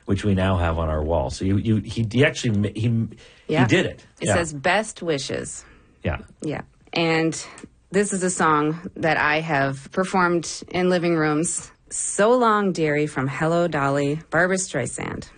which we now have on our wall. So he did it. It says best wishes. Yeah. Yeah. And this is a song that I have performed in living rooms. So Long, Dearie from Hello, Dolly, Barbra Streisand.